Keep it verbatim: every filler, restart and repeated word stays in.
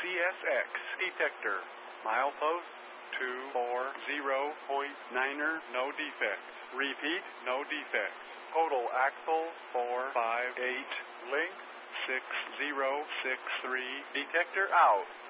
S X detector. Milepost two four zero point niner, no defects. Repeat, no defects. Total axle four five eight. Length six zero six three. Detector out.